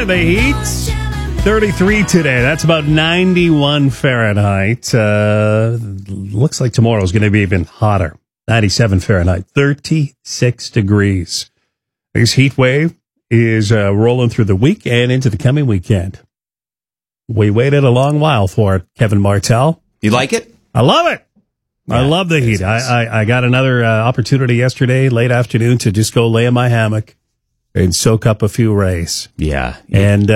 the heat. 33 today. That's about 91 Fahrenheit. Looks like tomorrow's going to be even hotter. 97 Fahrenheit. 36 degrees. This heat wave is rolling through the week and into the coming weekend. We waited a long while for it, Kevin Martell. You like it? I love it. Yeah, I love the heat. I got another opportunity yesterday, late afternoon, to just go lay in my hammock and soak up a few rays. Yeah. And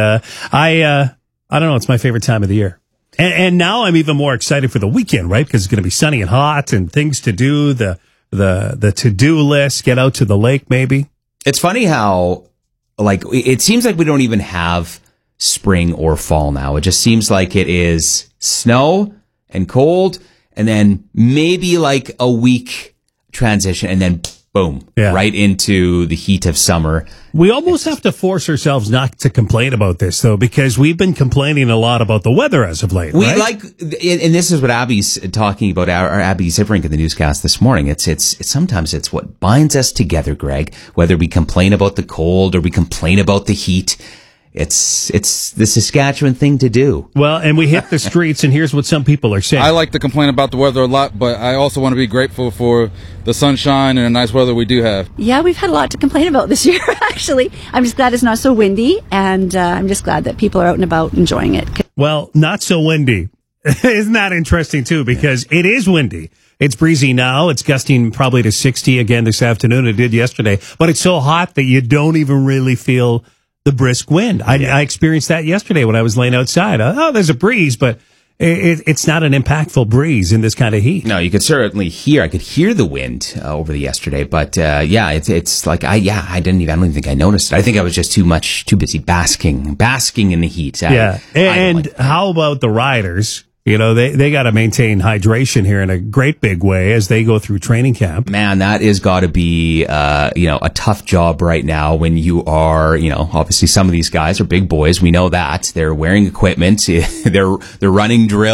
I don't know, it's my favorite time of the year. And now I'm even more excited for the weekend, right? Because it's going to be sunny and hot and things to do, the to-do list, get out to the lake maybe. It's funny how, like, it seems like we don't even have spring or fall now. It just seems like it is snow and cold, and then maybe like a week transition, and then boom, right into the heat of summer. We almost have to force ourselves not to complain about this, though, because we've been complaining a lot about the weather as of late. And this is what Abby's talking about, our Abby Zivrink in the newscast this morning. It's sometimes it's what binds us together, Greg, whether we complain about the cold or we complain about the heat. It's the Saskatchewan thing to do. Well, and we hit the streets, and here's what some people are saying. I like to complain about the weather a lot, but I also want to be grateful for the sunshine and the nice weather we do have. Yeah, we've had a lot to complain about this year, actually. I'm just glad it's not so windy, and I'm just glad that people are out and about enjoying it. Well, not so windy. Isn't that interesting, too? Because it is windy. It's breezy now. It's gusting probably to 60 again this afternoon. It did yesterday. But it's so hot that you don't even really feel the brisk wind. I experienced that yesterday when I was laying outside. There's a breeze, but it's not an impactful breeze in this kind of heat. No, you could certainly hear. I could hear the wind over the yesterday, but it's like I don't even think I noticed it. I think I was just too busy basking in the heat. And how about the riders? You know, they got to maintain hydration here in a great big way as they go through training camp. Man, that is got to be, a tough job right now when you are, obviously some of these guys are big boys. We know that. They're wearing equipment. They're running drills.